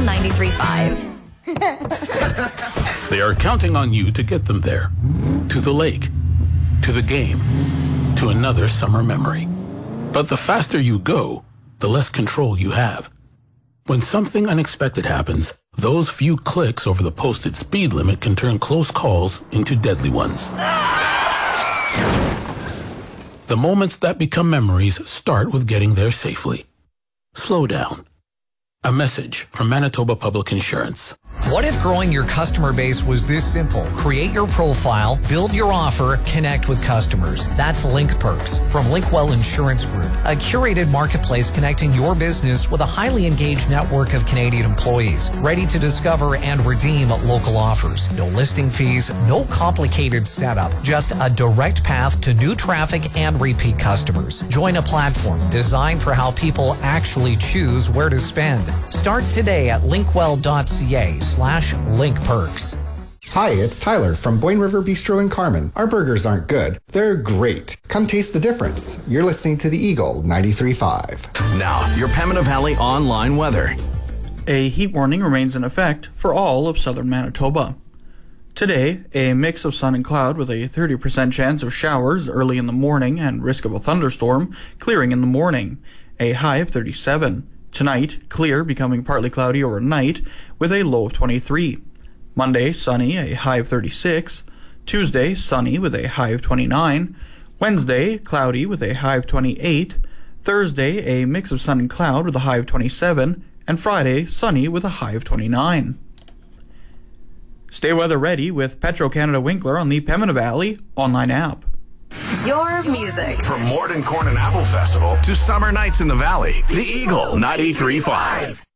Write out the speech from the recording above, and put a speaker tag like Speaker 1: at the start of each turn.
Speaker 1: 93.5.
Speaker 2: They are counting on you to get them there. To the lake, to the game, to another summer memory. But the faster you go, the less control you have. When something unexpected happens, those few clicks over the posted speed limit can turn close calls into deadly ones. The moments that become memories start with getting there safely. Slow down. A message from Manitoba Public Insurance.
Speaker 3: What if growing your customer base was this simple? Create your profile, build your offer, connect with customers. That's Link Perks from Linkwell Insurance Group, a curated marketplace connecting your business with a highly engaged network of Canadian employees, ready to discover and redeem local offers. No listing fees, no complicated setup, just a direct path to new traffic and repeat customers. Join a platform designed for how people actually choose where to spend. Start today at linkwell.ca/linkperks.
Speaker 4: Hi, it's Tyler from Boyne River Bistro in Carman. Our burgers aren't good. They're great. Come taste the difference. You're listening to the Eagle 93.5.
Speaker 5: Now, your Pembina Valley online weather.
Speaker 6: A heat warning remains in effect for all of southern Manitoba. Today, a mix of sun and cloud with a 30% chance of showers early in the morning and risk of a thunderstorm clearing in the morning. A high of 37. Tonight, clear, becoming partly cloudy overnight with a low of 23. Monday, sunny, a high of 36. Tuesday, sunny with a high of 29. Wednesday, cloudy with a high of 28. Thursday, a mix of sun and cloud with a high of 27. And Friday, sunny with a high of 29. Stay weather ready with Petro-Canada Winkler on the Pembina Valley online app.
Speaker 1: Your music.
Speaker 5: From Morden Corn and Apple Festival to summer nights in the Valley, the Eagle 93.5.